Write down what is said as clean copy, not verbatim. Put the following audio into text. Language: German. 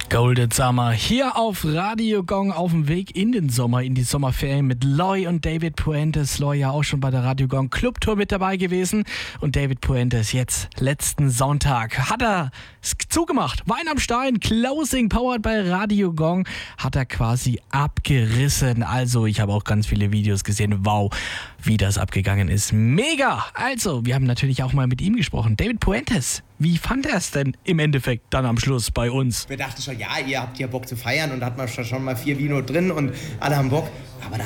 Golden Summer hier auf Radio Gong auf dem Weg in den Sommer, in die Sommerferien mit Loy und David Puentes. Loy ja auch schon bei der Radio Gong Clubtour mit dabei gewesen und David Puentes jetzt letzten Sonntag hat er zugemacht. Wein am Stein, Closing powered bei Radio Gong, hat er quasi abgerissen. Also ich habe auch ganz viele Videos gesehen. Wow, wie das abgegangen ist. Mega! Also, wir haben natürlich auch mal mit ihm gesprochen. David Puentes, wie fand er es denn im Endeffekt dann am Schluss bei uns? Wir dachten schon, ja, ihr habt hier Bock zu feiern und da hat man schon mal 4 Vino drin und alle haben Bock. Aber